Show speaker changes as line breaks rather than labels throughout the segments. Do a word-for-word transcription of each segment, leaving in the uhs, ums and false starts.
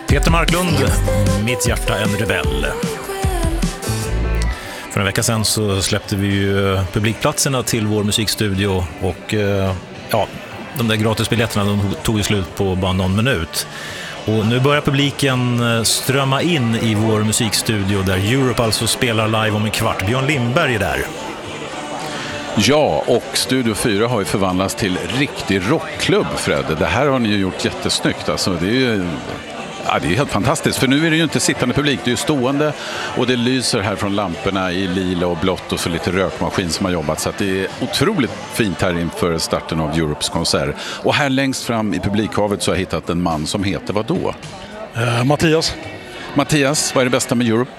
Peter Marklund, Mitt hjärta en rebell. För en vecka sedan så släppte vi ju publikplatserna till vår musikstudio och ja, de där gratisbiljetterna de tog ju slut på bara någon minut. Och nu börjar publiken strömma in i vår musikstudio där Europe alltså spelar live om en kvart. Björn Lindberg är där.
Ja, och Studio fyra har ju förvandlats till riktig rockklubb, Fred. Det här har ni ju gjort jättesnyggt. Alltså, det är ju ja, det är helt fantastiskt. För nu är det ju inte sittande publik, det är ju stående. Och det lyser här från lamporna i lila och blått och så lite rökmaskin som har jobbat. Så att det är otroligt fint här inför starten av Europes konsert. Och här längst fram i publikhavet så har jag hittat en man som heter vad då?
Uh, Mattias.
Mattias, vad är det bästa med Europe?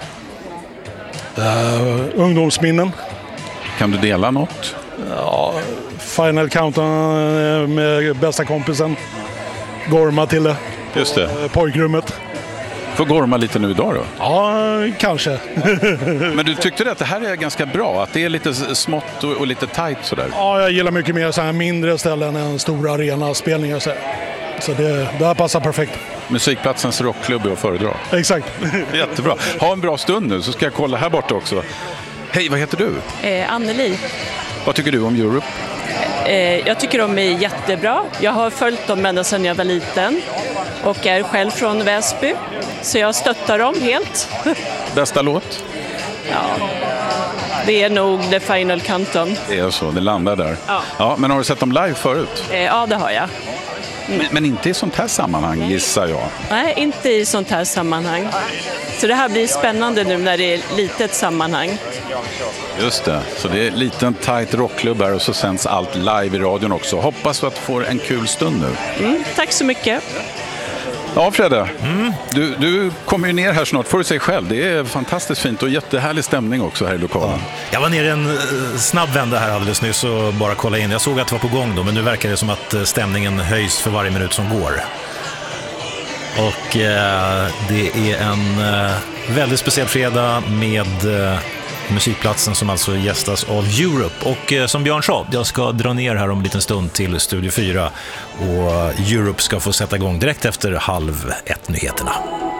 Uh, ungdomsminnen.
Kan du dela något?
Ja, Final Countdown med bästa kompisen. Gorma till det.
Just det.
Pojkrummet.
Får gorma lite nu idag då?
Ja, kanske.
Men du tyckte att det här är ganska bra? Att det är lite smått och, och lite tajt sådär?
Ja, jag gillar mycket mer så här mindre ställen än stora arena-spelningar. Så, så det, det här passar perfekt.
Musikplatsens rockklubb är att föredra.
Exakt.
Jättebra. Ha en bra stund nu så ska jag kolla här borta också. Hej, vad heter du?
Eh, Anneli.
Vad tycker du om Europe?
Eh, jag tycker de är jättebra. Jag har följt dem ända sedan jag var liten och är själv från Väsby. Så jag stöttar dem helt.
Bästa låt?
Ja, det är nog The Final Countdown.
Det är så, det landar där.
Ja.
Ja, men har du sett dem live förut?
Eh, ja, det har jag.
Mm. Men, men inte i sånt här sammanhang, gissar jag.
Nej, inte i sånt här sammanhang. Så det här blir spännande nu när det är litet sammanhang.
Just det, så det är en liten tight rockklubb här och så sänds allt live i radion också. Hoppas att du får en kul stund nu.
Mm, tack så mycket.
Ja, Fredde, mm. du, du kommer ju ner här snart, får du säga själv. Det är fantastiskt fint och jättehärlig stämning också här i lokalen. Ja.
Jag var nere en snabb vända här alldeles nyss och bara kolla in. Jag såg att det var på gång då, men nu verkar det som att stämningen höjs för varje minut som går. Och eh, det är en eh, väldigt speciell fredag med eh, musikplatsen som alltså gästas av Europe. Och eh, som Björn sa, jag ska dra ner här om en liten stund till Studio fyra och Europe ska få sätta igång direkt efter halv ett nyheterna.